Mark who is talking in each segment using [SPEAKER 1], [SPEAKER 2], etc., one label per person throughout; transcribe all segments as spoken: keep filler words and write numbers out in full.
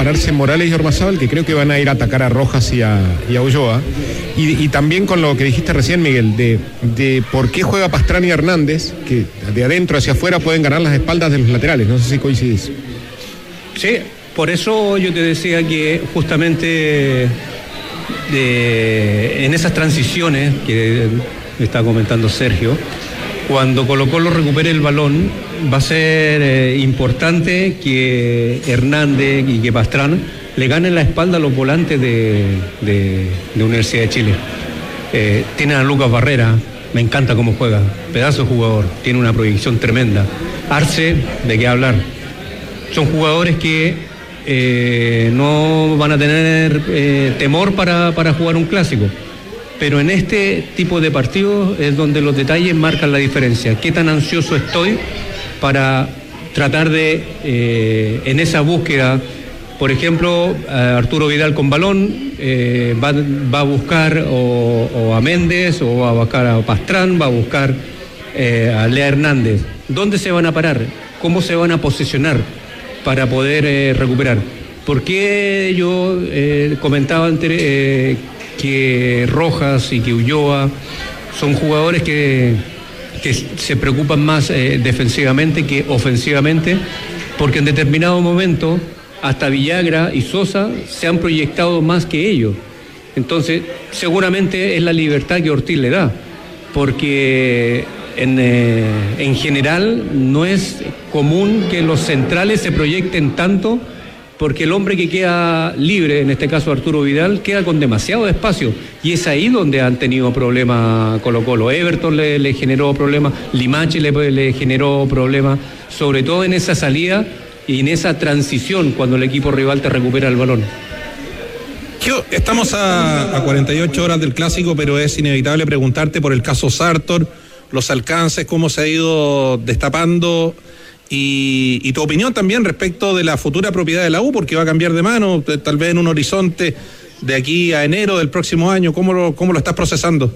[SPEAKER 1] pararse Morales y Ormazábal, que creo que van a ir a atacar a Rojas y a, y a Ulloa. Y, y también con lo que dijiste recién, Miguel, de, de por qué juega Pastrana y Hernández, que de adentro hacia afuera pueden ganar las espaldas de los laterales. No sé si coincidís.
[SPEAKER 2] Sí, por eso yo te decía que justamente de, en esas transiciones que está comentando Sergio, cuando Colo-Colo recupere el balón, va a ser eh, importante que Hernández y que Pastrana le ganen la espalda a los volantes de, de, de Universidad de Chile. Eh, tienen a Lucas Barrera, me encanta cómo juega, pedazo de jugador, tiene una proyección tremenda. Arce, ¿de qué hablar? Son jugadores que eh, no van a tener eh, temor para, para jugar un clásico. Pero en este tipo de partidos es donde los detalles marcan la diferencia. ¿Qué tan ansioso estoy para tratar de, eh, en esa búsqueda, por ejemplo, a Arturo Vidal con balón, eh, va, va a buscar o, o a Méndez, o va a buscar a Pastrán, va a buscar eh, a Lea Hernández? ¿Dónde se van a parar? ¿Cómo se van a posicionar para poder eh, recuperar? ¿Por qué yo eh, comentaba antes eh, que Rojas y que Ulloa son jugadores que, que se preocupan más eh, defensivamente que ofensivamente? Porque en determinado momento hasta Villagra y Sosa se han proyectado más que ellos. Entonces seguramente es la libertad que Ortiz le da, porque en, eh, en general no es común que los centrales se proyecten tanto, porque el hombre que queda libre, en este caso Arturo Vidal, queda con demasiado espacio, y es ahí donde han tenido problemas Colo-Colo. Everton le, le generó problemas, Limache le, le generó problemas, sobre todo en esa salida y en esa transición cuando el equipo rival te recupera el balón.
[SPEAKER 3] Estamos a, a cuarenta y ocho horas del clásico, pero es inevitable preguntarte por el caso Sartor, los alcances, cómo se ha ido destapando. Y, y tu opinión también respecto de la futura propiedad de la U, porque va a cambiar de mano, tal vez en un horizonte de aquí a enero del próximo año. ¿Cómo lo, cómo lo estás procesando?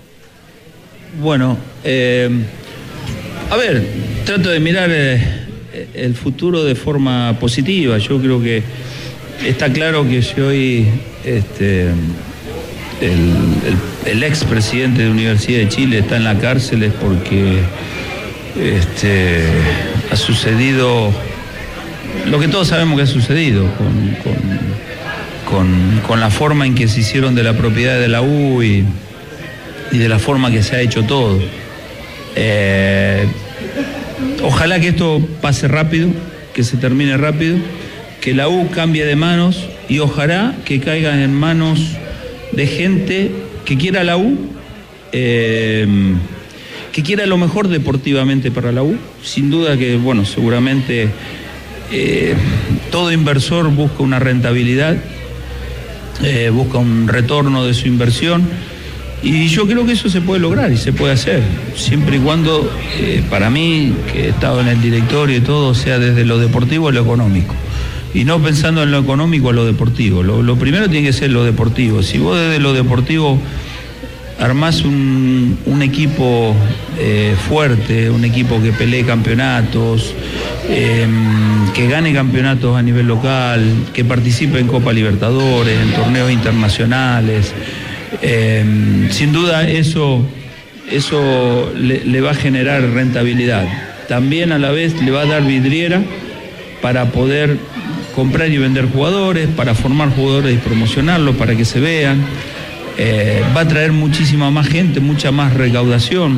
[SPEAKER 4] Bueno, eh, a ver, trato de mirar eh, el futuro de forma positiva. Yo creo que está claro que si hoy este, el, el, el expresidente de la Universidad de Chile está en la cárcel es porque este, ha sucedido lo que todos sabemos que ha sucedido con, con, con, con la forma en que se hicieron de la propiedad de la U y, y de la forma que se ha hecho todo. Eh, ojalá que esto pase rápido, que se termine rápido, que la U cambie de manos y ojalá que caiga en manos de gente que quiera la U, eh, que quiera lo mejor deportivamente para la U. Sin duda que, bueno, seguramente eh, todo inversor busca una rentabilidad, eh, busca un retorno de su inversión, y yo creo que eso se puede lograr y se puede hacer, siempre y cuando, eh, para mí, que he estado en el directorio y todo, sea desde lo deportivo a lo económico, y no pensando en lo económico a lo deportivo. Lo, lo primero tiene que ser lo deportivo. Si vos desde lo deportivo armás un, un equipo eh, fuerte, un equipo que pelee campeonatos, eh, que gane campeonatos a nivel local, que participe en Copa Libertadores, en torneos internacionales, eh, sin duda eso, eso le, le va a generar rentabilidad. También a la vez le va a dar vidriera para poder comprar y vender jugadores, para formar jugadores y promocionarlos, para que se vean. Eh, va a traer muchísima más gente, mucha más recaudación,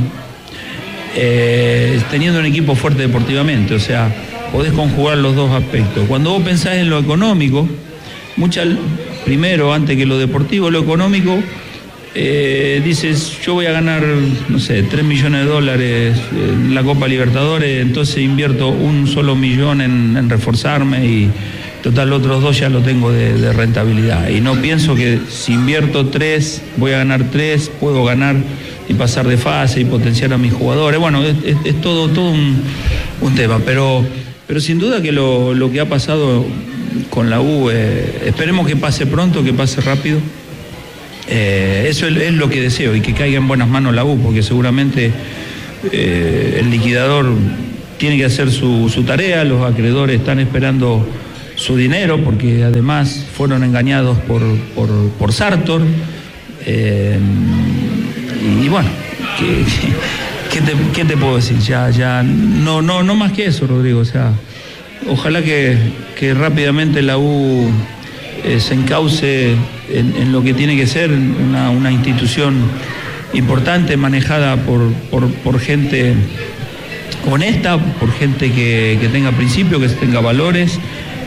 [SPEAKER 4] eh, teniendo un equipo fuerte deportivamente. O sea, podés conjugar los dos aspectos. Cuando vos pensás en lo económico, mucha, primero, antes que lo deportivo, lo económico, eh, dices, yo voy a ganar, no sé, tres millones de dólares en la Copa Libertadores, entonces invierto un solo millón en, en reforzarme y total, otros dos ya lo tengo de, de rentabilidad. Y no pienso que si invierto tres, voy a ganar tres, puedo ganar y pasar de fase y potenciar a mis jugadores. Bueno, es, es, es todo, todo un, un tema. Pero, pero sin duda que lo, lo que ha pasado con la U, eh, esperemos que pase pronto, que pase rápido. Eh, eso es, es lo que deseo, y que caiga en buenas manos la U, porque seguramente eh, el liquidador tiene que hacer su, su tarea, los acreedores están esperando su dinero, porque además fueron engañados por, por, por Sartor. Eh, y, y bueno, ¿qué, qué, te, ¿qué te puedo decir? Ya, ya, no, no, no más que eso, Rodrigo. O sea, ojalá que, que rápidamente la U eh, se encauce en, en lo que tiene que ser una, una institución importante, manejada por, por, por gente honesta, por gente que, que tenga principios, que tenga valores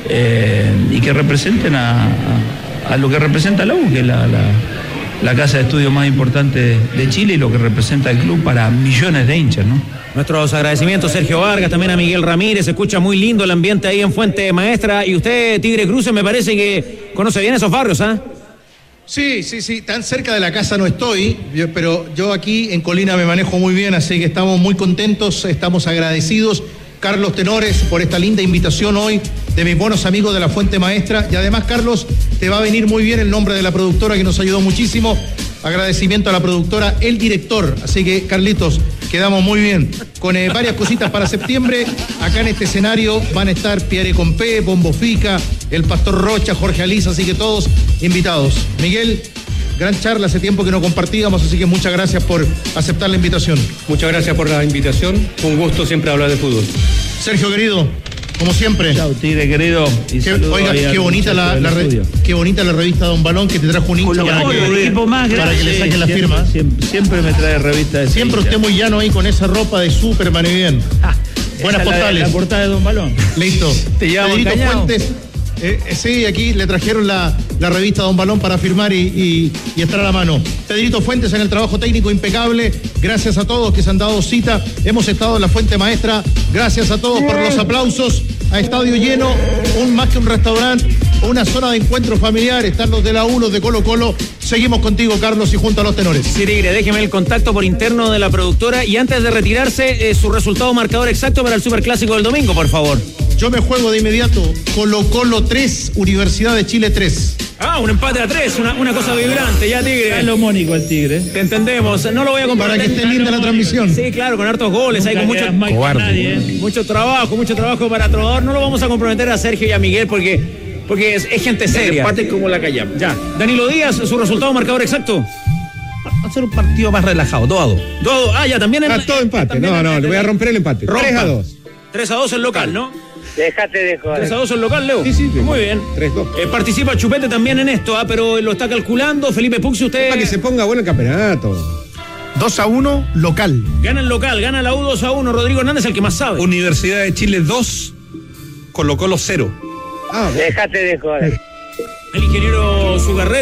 [SPEAKER 4] eh, y que representen a, a, a lo que representa la U, que es la, la, la casa de estudio más importante de Chile y lo que representa el club para millones de hinchas, ¿no?
[SPEAKER 5] Nuestros agradecimientos, Sergio Vargas, también a Miguel Ramírez. Se escucha muy lindo el ambiente ahí en Fuente Maestra. Y usted, Tigre Cruces, me parece que conoce bien esos barrios, ¿ah? ¿eh?
[SPEAKER 6] Sí, sí, sí, tan cerca de la casa no estoy, yo, pero yo aquí en Colina me manejo muy bien, así que estamos muy contentos, estamos agradecidos, Carlos Tenores, por esta linda invitación hoy de mis buenos amigos de la Fuente Maestra. Y además, Carlos, te va a venir muy bien el nombre de la productora que nos ayudó muchísimo. Agradecimiento a la productora El Director. Así que, Carlitos, quedamos muy bien. Con eh, varias cositas para septiembre. Acá en este escenario van a estar Pierre Compé, Bombo Fica, el Pastor Rocha, Jorge Aliza, así que todos invitados. Miguel, gran charla, hace tiempo que no compartíamos, así que muchas gracias por aceptar la invitación.
[SPEAKER 2] Muchas gracias por la invitación. Un gusto siempre hablar de fútbol.
[SPEAKER 6] Sergio, querido, como siempre.
[SPEAKER 4] Chao, Tigre, querido. Y
[SPEAKER 6] qué, oiga, qué bonita la, la re, qué bonita la revista Don Balón que te trajo un hincha para, que,
[SPEAKER 4] el equipo más
[SPEAKER 6] para que le saquen la firma.
[SPEAKER 4] Siempre, siempre me trae revista de
[SPEAKER 6] Siempre usted muy llano ahí con esa ropa de Superman y bien. Ah, buenas postales.
[SPEAKER 4] La, la portada de Don Balón.
[SPEAKER 6] Listo.
[SPEAKER 4] Te llamo
[SPEAKER 6] Pedrito Fuentes. Eh, eh, sí, aquí le trajeron la, la revista Don Balón para firmar y, y, y estar a la mano. Pedrito Fuentes en el trabajo técnico impecable. Gracias a todos que se han dado cita. Hemos estado en la Fuente Maestra. Gracias a todos por los aplausos. A estadio lleno, un más que un restaurante, una zona de encuentro familiar. Están los de la U, los de Colo Colo. Seguimos contigo, Carlos, y junto a los tenores.
[SPEAKER 5] Sí, Tigre, déjeme el contacto por interno de la productora. Y antes de retirarse, eh, su resultado marcador exacto para el Superclásico del domingo, por favor.
[SPEAKER 6] Yo me juego de inmediato. Colo Colo tres, Universidad de Chile tres.
[SPEAKER 5] Ah, un empate a tres, una, una cosa vibrante, ya, Tigre.
[SPEAKER 4] Es lo mónico el Tigre.
[SPEAKER 5] Te entendemos, no lo voy a comparar.
[SPEAKER 6] Para que esté linda la transmisión.
[SPEAKER 5] Sí, claro, con hartos goles, hay con mucho,
[SPEAKER 1] nadie, ¿eh?
[SPEAKER 5] mucho trabajo, mucho trabajo para Trovador. No lo vamos a comprometer a Sergio y a Miguel porque, porque es, es gente seria.
[SPEAKER 2] El empate como la callamos.
[SPEAKER 5] Ya. Danilo Díaz, su resultado marcador exacto.
[SPEAKER 3] Va a ser un partido más relajado, dos a dos.
[SPEAKER 5] dos a dos. Ah, ya, también en
[SPEAKER 1] Ah, todo empate.
[SPEAKER 5] también
[SPEAKER 1] No,
[SPEAKER 5] en,
[SPEAKER 1] no,
[SPEAKER 5] en,
[SPEAKER 1] le voy a romper el empate.
[SPEAKER 5] Rompa.
[SPEAKER 1] tres a dos.
[SPEAKER 5] tres a dos el local, ¿no?
[SPEAKER 7] Déjate de joder.
[SPEAKER 5] tres a dos el local, Leo.
[SPEAKER 1] Sí, sí.
[SPEAKER 5] Muy bien.
[SPEAKER 1] tres dos.
[SPEAKER 5] Eh, participa Chupete también en esto, ah, pero lo está calculando. Felipe Puxi, usted.
[SPEAKER 1] Para que se ponga bueno el campeonato.
[SPEAKER 6] dos a uno, local.
[SPEAKER 5] Gana el local, gana la U dos a uno. Rodrigo Hernández, el que más sabe.
[SPEAKER 3] Universidad de Chile dos, Colo Colo cero.
[SPEAKER 1] Ah,
[SPEAKER 7] Déjate de joder.
[SPEAKER 5] El ingeniero Sugarret.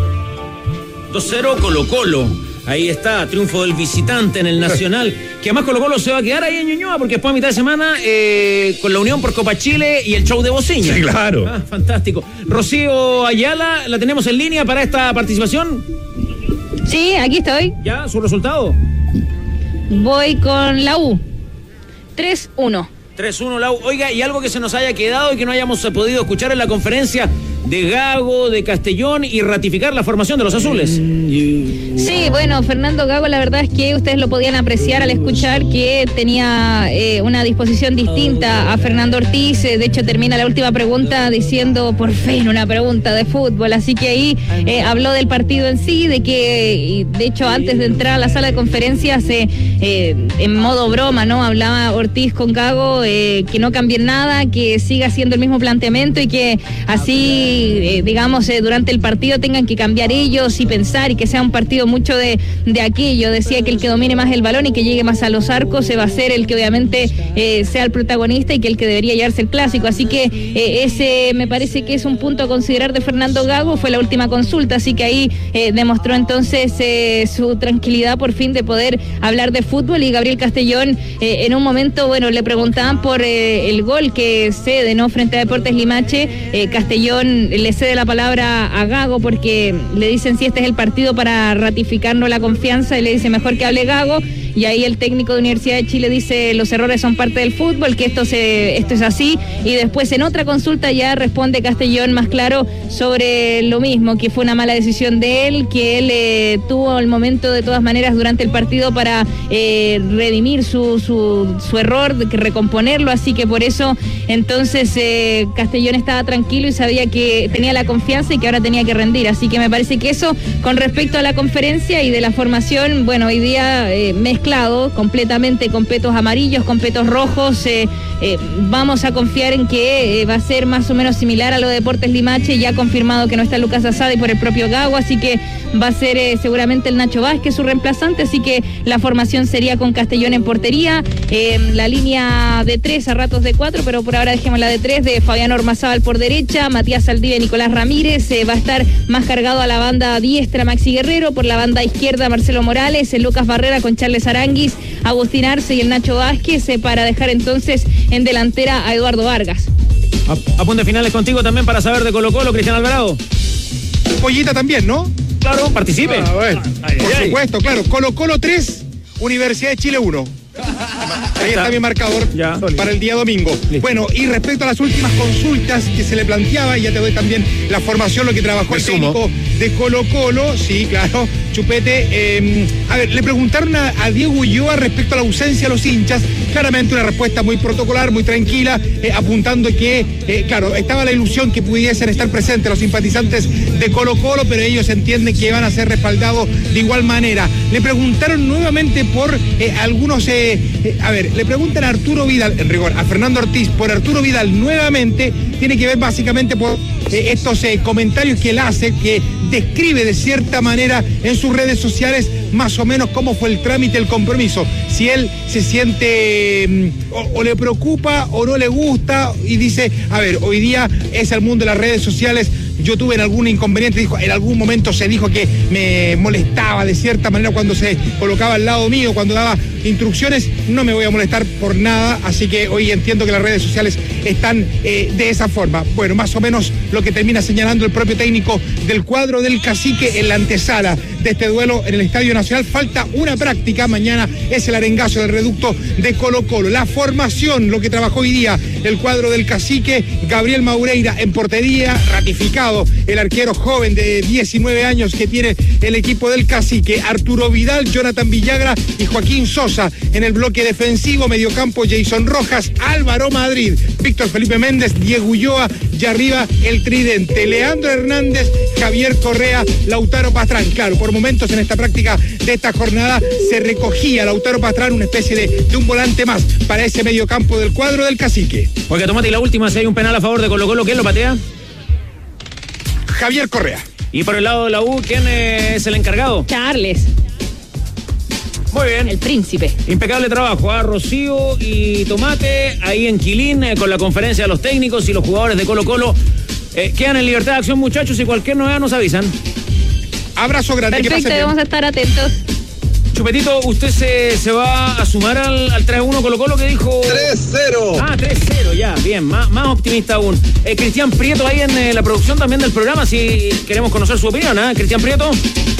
[SPEAKER 5] dos cero, Colo Colo. Ahí está, triunfo del visitante en el Nacional, que además Colo Colo se va a quedar ahí en Ñuñoa, porque después a mitad de semana, eh, con la Unión por Copa Chile y el show de Bociña.
[SPEAKER 3] Sí, claro.
[SPEAKER 5] Ah, fantástico. Rocío Ayala, ¿la tenemos en línea para esta participación?
[SPEAKER 8] Sí, aquí estoy.
[SPEAKER 5] ¿Ya? ¿Su resultado?
[SPEAKER 8] Voy con la U. tres uno.
[SPEAKER 5] tres uno la U. Oiga, y algo que se nos haya quedado y que no hayamos podido escuchar en la conferencia de Gago, de Castellón y ratificar la formación de los azules.
[SPEAKER 8] Sí, bueno, Fernando Gago, la verdad es que ustedes lo podían apreciar al escuchar que tenía eh, una disposición distinta a Fernando Ortiz. De hecho, termina la última pregunta diciendo, por fin, una pregunta de fútbol. Así que ahí eh, habló del partido en sí, de que, de hecho, antes de entrar a la sala de conferencias, eh, eh, en modo broma, ¿no? Hablaba Ortiz con Gago, eh, que no cambie nada, que siga siendo el mismo planteamiento y que así... Eh, digamos, eh, durante el partido tengan que cambiar ellos y pensar y que sea un partido mucho de, de aquello. Decía que el que domine más el balón y que llegue más a los arcos se va a ser el que obviamente eh, sea el protagonista y que el que debería llevarse el clásico. Así que eh, ese me parece que es un punto a considerar de Fernando Gago. Fue la última consulta, así que ahí eh, demostró entonces eh, su tranquilidad por fin de poder hablar de fútbol. Y Gabriel Castellón eh, en un momento, bueno, le preguntaban por eh, el gol que cede, ¿no? Frente a Deportes Limache. eh, Castellón le cede la palabra a Gago porque le dicen si este es el partido para ratificarnos la confianza y le dice mejor que hable Gago. y ahí el técnico de Universidad de Chile dice los errores son parte del fútbol, que esto se esto es así, y después en otra consulta ya responde Castellón más claro sobre lo mismo, que fue una mala decisión de él, que él eh, tuvo el momento de todas maneras durante el partido para eh, redimir su, su, su error, de que recomponerlo, así que por eso entonces eh, Castellón estaba tranquilo y sabía que tenía la confianza y que ahora tenía que rendir, así que me parece que eso con respecto a la conferencia y de la formación, bueno, hoy día eh, mezclado completamente con petos amarillos, con petos rojos, eh, eh, vamos a confiar en que eh, va a ser más o menos similar a lo de Deportes Limache, ya confirmado que no está Lucas Asada y por el propio Gago, así que va a ser eh, seguramente el Nacho Vázquez su reemplazante, así que la formación sería con Castellón en portería, eh, la línea de tres, a ratos de cuatro, pero por ahora dejemos la de tres, de Fabián Ormazábal por derecha, Matías Saldivia y Nicolás Ramírez, eh, va a estar más cargado a la banda diestra Maxi Guerrero, por la banda izquierda Marcelo Morales, el Lucas Barrera con Charles Aranguis, Agustín Arce y el Nacho Vázquez, eh, para dejar entonces en delantera a Eduardo Vargas.
[SPEAKER 5] A, a punto finales contigo también para saber de Colo Colo, Cristian Alvarado.
[SPEAKER 9] Pollita también, ¿no?
[SPEAKER 5] Claro, participe.
[SPEAKER 9] Ah, bueno.
[SPEAKER 5] Ay,
[SPEAKER 9] Por
[SPEAKER 5] ay,
[SPEAKER 9] supuesto, claro. Colo Colo tres, Universidad de Chile uno. Ahí está mi marcador ya para el día domingo. Listo. Bueno, y respecto a las últimas consultas que se le planteaba, y ya te doy también la formación, lo que trabajó el técnico de Colo Colo, sí, claro, Chupete. Eh, a ver, le preguntaron a, a Diego Ulloa respecto a la ausencia de los hinchas, claramente una respuesta muy protocolar, muy tranquila, eh, apuntando que, eh, claro, estaba la ilusión que pudiesen estar presentes los simpatizantes de Colo Colo, pero ellos entienden que van a ser respaldados de igual manera. Le preguntaron nuevamente por eh, algunos... Eh, Eh, a ver, le preguntan a Arturo Vidal, en rigor, a Fernando Ortiz por Arturo Vidal nuevamente, tiene que ver básicamente por eh, estos eh, comentarios que él hace, que describe de cierta manera en sus redes sociales más o menos cómo fue el trámite, el compromiso, si él se siente o, o le preocupa o no le gusta, y dice, a ver, hoy día es el mundo de las redes sociales. Yo tuve en algún inconveniente, dijo, en algún momento se dijo que me molestaba de cierta manera cuando se colocaba al lado mío, cuando daba instrucciones, no me voy a molestar por nada, así que hoy entiendo que las redes sociales están eh, de esa forma. Bueno, más o menos lo que termina señalando el propio técnico del cuadro del Cacique en la antesala de este duelo en el Estadio Nacional. Falta una práctica, mañana es el arengazo del reducto de Colo Colo. La formación, lo que trabajó hoy día el cuadro del Cacique, Gabriel Maureira en portería, ratificado el arquero joven de diecinueve años que tiene el equipo del Cacique, Arturo Vidal, Jonathan Villagra y Joaquín Sosa en el bloque defensivo, mediocampo Jason Rojas, Álvaro Madrid, Víctor Felipe Méndez, Diego Ulloa y arriba el tridente, Leandro Hernández, Javier Correa, Lautaro Pastrán. Claro, por momentos en esta práctica de esta jornada se recogía Lautaro Pastrán, una especie de, de un volante más para ese mediocampo del cuadro del Cacique.
[SPEAKER 5] Oiga, Tomate, y la última, si hay un penal a favor de Colo Colo, ¿quién lo patea?
[SPEAKER 9] Javier Correa.
[SPEAKER 5] Y por el lado de la U, ¿quién es el encargado?
[SPEAKER 8] Charles.
[SPEAKER 5] Muy bien.
[SPEAKER 8] El príncipe.
[SPEAKER 5] Impecable trabajo, a ¿eh? Rocío y Tomate, ahí en Quilín, eh, con la conferencia de los técnicos y los jugadores de Colo Colo. Eh, quedan en libertad de acción, muchachos, y cualquier novedad nos avisan.
[SPEAKER 9] Abrazo grande.
[SPEAKER 8] Perfecto, vamos a estar atentos.
[SPEAKER 5] Chupetito, ¿usted se, se va a sumar al, al tres a uno Colo Colo que dijo?
[SPEAKER 10] tres cero.
[SPEAKER 5] Ah, tres cero, ya, bien, más, más optimista aún. Eh, Cristian Prieto ahí en eh, la producción también del programa, si queremos conocer su opinión, ¿eh? Cristian Prieto.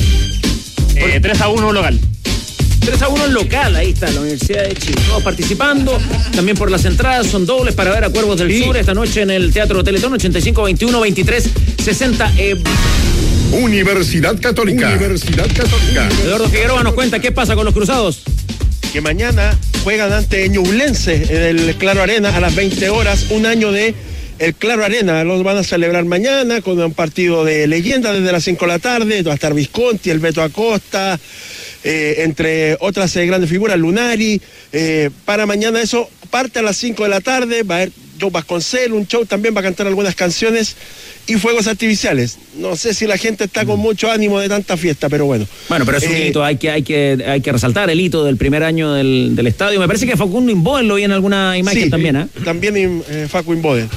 [SPEAKER 11] Eh, tres a uno local.
[SPEAKER 5] tres a uno en local, ahí está, la Universidad de Chile. Todos participando, también por las entradas, son dobles para ver a Cuervos del sí. Sur esta noche en el Teatro Teletón, ochenta y cinco veintiuno veintitrés sesenta. Eh,
[SPEAKER 12] Universidad Católica. Universidad Católica.
[SPEAKER 5] Eduardo Figueroa nos cuenta qué pasa con los cruzados.
[SPEAKER 10] Que mañana juegan ante Ñublense en el Claro Arena a las veinte horas, un año de el Claro Arena. Los van a celebrar mañana con un partido de leyenda desde las cinco de la tarde. Va a estar Visconti, el Beto Acosta, eh, entre otras eh, grandes figuras, Lunari. Eh, para mañana eso parte a las cinco de la tarde, va a haber Joe Vasconcelos, un show, también va a cantar algunas canciones y fuegos artificiales. No sé si la gente está con mucho ánimo de tanta fiesta, pero bueno.
[SPEAKER 5] Bueno, pero es un
[SPEAKER 10] eh,
[SPEAKER 5] hito, hay que, hay que, hay que resaltar el hito del primer año del, del estadio. Me parece que Facundo Inboden lo vi en alguna imagen
[SPEAKER 10] sí,
[SPEAKER 5] también, ¿eh?
[SPEAKER 10] También eh, Facu Inboden.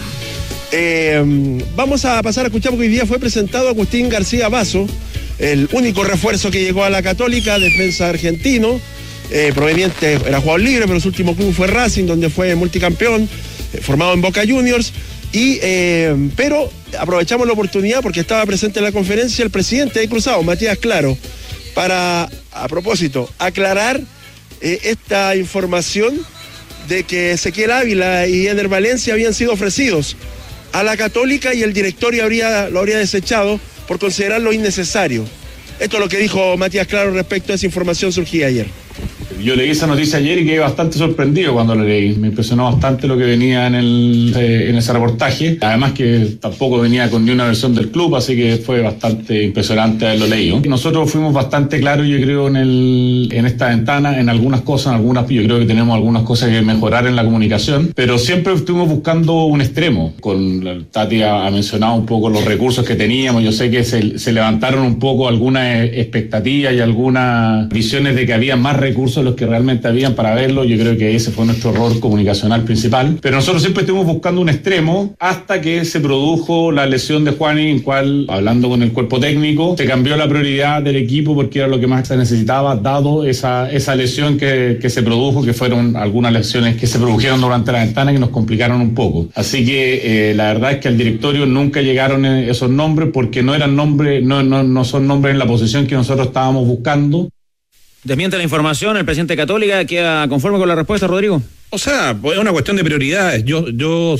[SPEAKER 10] Eh, vamos a pasar a escuchar porque hoy día fue presentado Agustín García Basso, el único refuerzo que llegó a la Católica, defensa argentino, eh, proveniente, era jugador libre, pero su último club fue Racing, donde fue multicampeón, eh, formado en Boca Juniors. Y, eh, pero aprovechamos la oportunidad porque estaba presente en la conferencia el presidente de Cruzado, Matías Claro, para, a propósito, aclarar eh, esta información de que Ezequiel Ávila y Ener Valencia habían sido ofrecidos a la Católica y el directorio habría, lo habría desechado por considerarlo innecesario. Esto es lo que dijo Matías Claro respecto a esa información surgida ayer.
[SPEAKER 13] Yo leí esa noticia ayer y quedé bastante sorprendido cuando lo leí. Me impresionó bastante lo que venía en, el, eh, en ese reportaje. Además que tampoco venía con ni una versión del club, así que fue bastante impresionante haberlo leído. Nosotros fuimos bastante claros, yo creo, en, el, en esta ventana, en algunas cosas, en algunas, yo creo que tenemos algunas cosas que mejorar en la comunicación, pero siempre estuvimos buscando un extremo. Con Tati ha, ha mencionado un poco los recursos que teníamos. Yo sé que se, se levantaron un poco algunas expectativas y algunas visiones de que había más recursos los que realmente habían para verlo. Yo creo que ese fue nuestro error comunicacional principal, pero nosotros siempre estuvimos buscando un extremo hasta que se produjo la lesión de Juani, en cual, hablando con el cuerpo técnico, se cambió la prioridad del equipo porque era lo que más se necesitaba, dado esa, esa lesión que, que se produjo, que fueron algunas lesiones que se produjeron durante la ventana que nos complicaron un poco. Así que eh, la verdad es que al directorio nunca llegaron esos nombres porque no eran nombres, no, no, no son nombres en la posición que nosotros estábamos buscando.
[SPEAKER 5] Desmiente la información, el presidente Católica queda conforme con la respuesta, Rodrigo.
[SPEAKER 3] O sea, es una cuestión de prioridades. Yo yo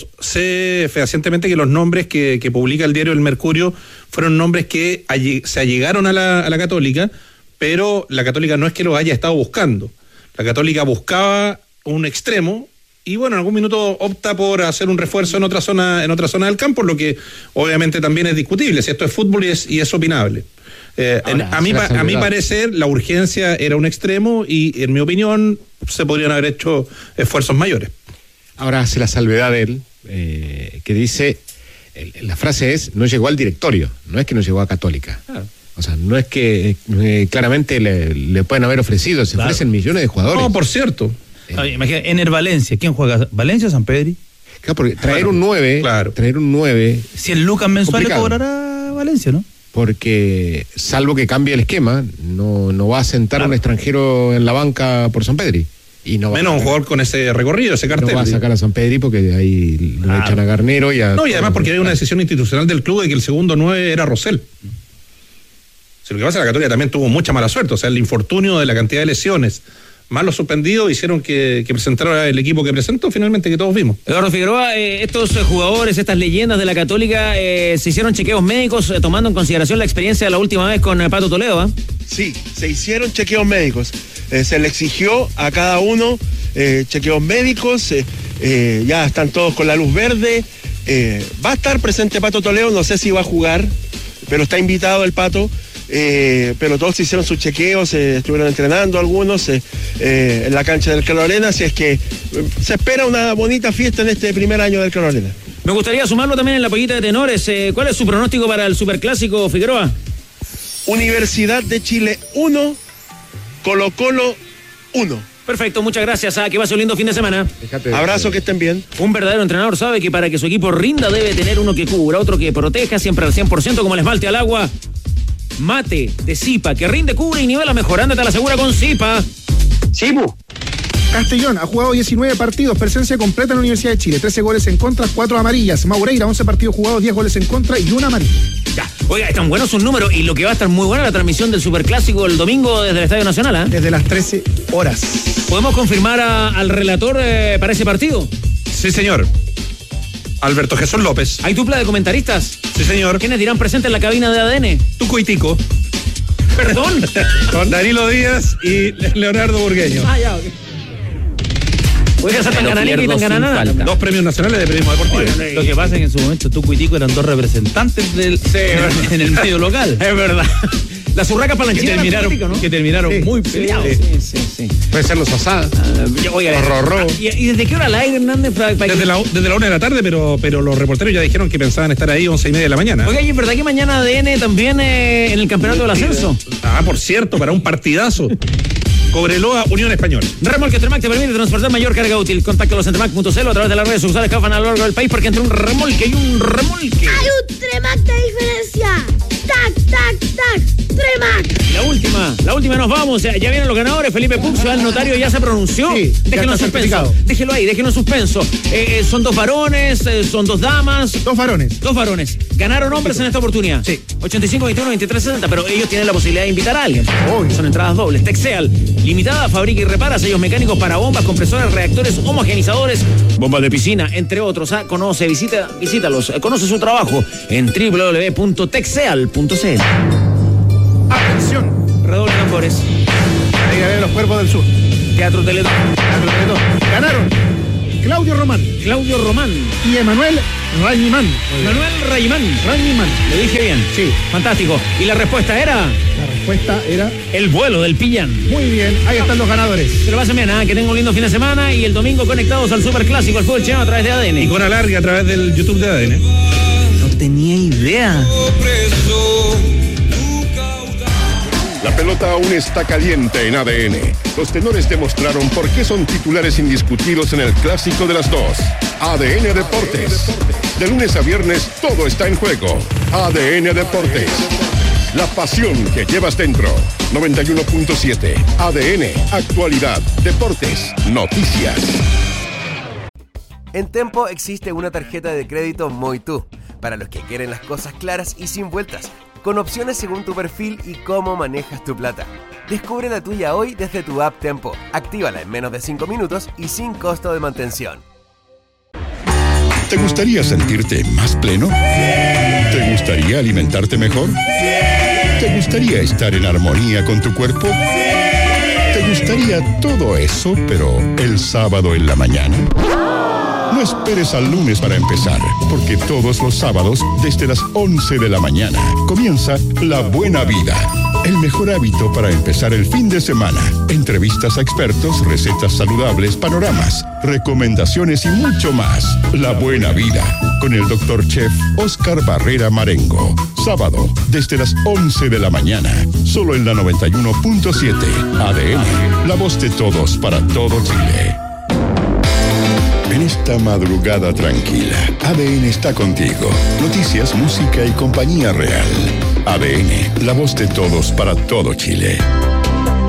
[SPEAKER 3] sé fehacientemente que los nombres que, que publica el diario El Mercurio fueron nombres que alle, se allegaron a la, a la Católica, pero la Católica no es que los haya estado buscando. La Católica buscaba un extremo y bueno, en algún minuto opta por hacer un refuerzo en otra zona, en otra zona del campo, lo que obviamente también es discutible. Si esto es fútbol y es, y es opinable. Eh, Ahora, en, a, mí, a mi parecer la urgencia era un extremo y en mi opinión se podrían haber hecho esfuerzos mayores.
[SPEAKER 1] Ahora hace la salvedad de él, eh, que dice, el, la frase es, no llegó al directorio, no es que no llegó a Católica. Claro. O sea, no es que eh, claramente le, le pueden haber ofrecido, se claro. ofrecen millones de jugadores.
[SPEAKER 3] No, por cierto.
[SPEAKER 14] Eh, Oye, imagina, Ener Valencia, ¿quién juega? ¿Valencia o San Pedri?
[SPEAKER 1] Claro, porque traer bueno, un nueve, claro. traer un nueve...
[SPEAKER 14] cien lucas mensuales le cobrará Valencia, ¿no?
[SPEAKER 1] Porque, salvo que cambie el esquema, no, no va a sentar claro. un extranjero en la banca por San Pedri. Y no
[SPEAKER 3] menos un jugador con ese recorrido, ese cartel.
[SPEAKER 1] No va a sacar a San Pedri porque ahí lo ah. echan a Garnero y a...
[SPEAKER 3] No, y además porque hay una decisión institucional del club de que el segundo nueve era Rosell. Si lo que pasa es que la Católica también tuvo mucha mala suerte, o sea, el infortunio de la cantidad de lesiones, más los suspendidos, hicieron que, que presentara el equipo que presentó finalmente, que todos vimos.
[SPEAKER 5] Eduardo Figueroa, eh, estos jugadores, estas leyendas de la Católica, eh, se hicieron chequeos médicos eh, tomando en consideración la experiencia de la última vez con eh, Pato Toledo, ¿eh?
[SPEAKER 10] Sí, se hicieron chequeos médicos. Eh, se le exigió a cada uno eh, chequeos médicos, eh, eh, ya están todos con la luz verde. Eh, va a estar presente Pato Toledo, no sé si va a jugar, pero está invitado el Pato. Eh, pero todos se hicieron sus chequeos, eh, estuvieron entrenando algunos eh, eh, en la cancha del Claro Arena, así es que eh, se espera una bonita fiesta en este primer año del Claro Arena.
[SPEAKER 5] Me gustaría sumarlo también en la pollita de tenores. Eh, ¿Cuál es su pronóstico para el Superclásico, Figueroa?
[SPEAKER 10] Universidad de Chile uno, Colo Colo uno.
[SPEAKER 5] Perfecto, muchas gracias. Ah, que va a ser un lindo fin de semana.
[SPEAKER 10] Fíjate, abrazo, que estén bien.
[SPEAKER 5] Un verdadero entrenador sabe que para que su equipo rinda debe tener uno que cubra, otro que proteja, siempre al cien por ciento como el esmalte al agua. Mate de Zipa, que rinde, cubre y nivela mejor. Ándate a la segura con Zipa.
[SPEAKER 15] Zipu. Castellón ha jugado diecinueve partidos, presencia completa en la Universidad de Chile, trece goles en contra, cuatro amarillas. Maureira, once partidos jugados, diez goles en contra y una amarilla.
[SPEAKER 5] Ya, oiga, están buenos sus números y lo que va a estar muy buena la transmisión del Superclásico el domingo desde el Estadio Nacional, ¿eh?
[SPEAKER 15] Desde las trece horas.
[SPEAKER 5] ¿Podemos confirmar a, al relator eh, para ese partido?
[SPEAKER 3] Sí, señor. Alberto Jesús López.
[SPEAKER 5] ¿Hay dupla de comentaristas?
[SPEAKER 3] Sí, señor.
[SPEAKER 5] ¿Quiénes dirán presente en la cabina de A D N?
[SPEAKER 3] Tuco y Tico.
[SPEAKER 5] ¿Perdón?
[SPEAKER 3] Con Danilo Díaz y Leonardo Burgueño.
[SPEAKER 5] Ah, ya, ok. Oiga, ser tan canalita y tan gananada.
[SPEAKER 3] Dos premios nacionales de periodismo deportivo.
[SPEAKER 14] Oye, lo que pasa es que en su momento Tuco y Tico eran dos representantes del, sí, en, en el medio local.
[SPEAKER 5] Es verdad. Las urracas palanchinas
[SPEAKER 14] que terminaron, ¿no? que terminaron sí, muy peleados.
[SPEAKER 5] Sí, sí, sí.
[SPEAKER 1] Puede ser los Asá.
[SPEAKER 5] Uh, oiga,
[SPEAKER 1] Rorro.
[SPEAKER 5] ¿Y, ¿Y desde qué hora al aire, Hernández? Pa, pa
[SPEAKER 3] desde, la, desde la una de la tarde, pero, pero los reporteros ya dijeron que pensaban estar ahí once y media de la mañana.
[SPEAKER 5] Oiga, ¿y es verdad que mañana A D N también eh, en el campeonato del ascenso?
[SPEAKER 3] Ah, por cierto, para un partidazo. Cobreloa, Unión Española.
[SPEAKER 5] Remolque Tremac te permite transportar mayor carga útil. Contáctalos en tremac punto c l a través de las redes sociales que van a lo largo del país, porque entre un remolque y un remolque
[SPEAKER 16] hay un Tremac de diferencia. Tac, tac, tac.
[SPEAKER 5] Tremac. La última, la última nos vamos. Ya, ya vienen los ganadores. Felipe Puxio, el notario, ya se pronunció.
[SPEAKER 6] Sí,
[SPEAKER 5] déjenlo en suspenso. Déjelo ahí, déjenlo en suspenso. Eh, eh, son dos varones, eh, son dos damas.
[SPEAKER 15] Dos varones.
[SPEAKER 5] Dos varones. Ganaron hombres en esta oportunidad.
[SPEAKER 15] Sí.
[SPEAKER 5] ochenta y cinco, veintiuno, veintitrés, sesenta, pero ellos tienen la posibilidad de invitar a alguien. Obvio. Son entradas dobles. Texeal, limitada, fabrica y repara sellos mecánicos para bombas, compresores, reactores, homogenizadores, bombas de piscina, entre otros. ¿Ah? Conoce, visita, visítalos, conoce su trabajo en doble u doble u doble u punto texeal punto c l.
[SPEAKER 15] Atención.
[SPEAKER 5] Redoble tambores.
[SPEAKER 15] Ahí vienen los cuerpos del sur.
[SPEAKER 5] Teatro Teletón.
[SPEAKER 15] Teatro Teletón. Ganaron Claudio Román.
[SPEAKER 5] Claudio Román.
[SPEAKER 15] Y Emanuel Rañimán.
[SPEAKER 5] Manuel Raimán.
[SPEAKER 15] Rañimán.
[SPEAKER 5] Lo dije bien.
[SPEAKER 15] Sí.
[SPEAKER 5] Fantástico. ¿Y la respuesta era?
[SPEAKER 15] La respuesta era...
[SPEAKER 5] El vuelo del Pillán.
[SPEAKER 15] Muy bien. Ahí están los ganadores.
[SPEAKER 5] Se lo pasen bien, ¿eh? Que tengan un lindo fin de semana y el domingo conectados al Superclásico, al fútbol chileno a través de A D N.
[SPEAKER 3] Y con alargue a través del YouTube de A D N.
[SPEAKER 5] No tenía idea.
[SPEAKER 12] La pelota aún está caliente en A D N. Los tenores demostraron por qué son titulares indiscutidos en el clásico de las dos. A D N Deportes. De lunes a viernes todo está en juego. A D N Deportes. La pasión que llevas dentro. noventa y uno punto siete. A D N. Actualidad. Deportes. Noticias.
[SPEAKER 16] En Tempo existe una tarjeta de crédito Moitú para los que quieren las cosas claras y sin vueltas, con opciones según tu perfil y cómo manejas tu plata. Descubre la tuya hoy desde tu app Tempo. Actívala en menos de cinco minutos y sin costo de mantención.
[SPEAKER 12] ¿Te gustaría sentirte más pleno? ¿Te gustaría alimentarte mejor? ¿Te gustaría estar en armonía con tu cuerpo? ¿Te gustaría todo eso, pero el sábado en la mañana? No esperes al lunes para empezar, porque todos los sábados, desde las once de la mañana, comienza La Buena Vida. El mejor hábito para empezar el fin de semana. Entrevistas a expertos, recetas saludables, panoramas, recomendaciones y mucho más. La Buena Vida, con el doctor Chef Oscar Barrera Marengo. Sábado, desde las once de la mañana, solo en la noventa y uno punto siete. A D N, la voz de todos para todo Chile. En esta madrugada tranquila, A D N está contigo. Noticias, música y compañía real. A D N, la voz de todos para todo Chile.